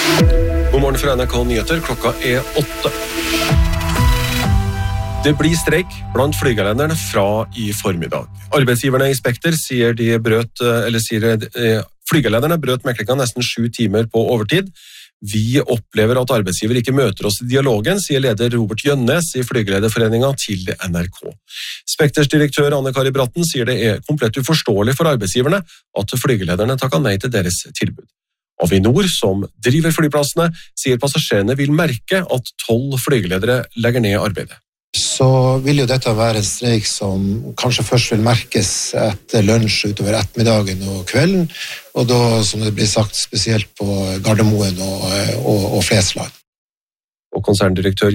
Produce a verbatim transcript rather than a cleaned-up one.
God morgen fra N R K Nyheter, klokka er åtte. Det blir streik blant flygelederne fra i formiddag. Arbeidsgiverne i Spekter sier de brøt, eller sier flygelederne brøt meklinga nesten sju timer på overtid. Vi opplever at arbeidsgiver ikke møter oss i dialogen, sier leder Robert Gjønnes i Flygelederforeningen til N R K. Spekters direktør Anne Kari Bratten sier det er komplett uforståelig for arbeidsgiverne at flygelederne takker nei til deres tilbud. Avinor, som driver flyplassene, sier passasjerene vil merke at tolv flygeledere legger ned arbeidet. Så vil jo dette være en streik som kanskje først vil merkes etter lunsj utover ettermiddagen og kvelden, og da, som det blir sagt, spesielt på Gardermoen og, og, og Flesland. Og konserndirektør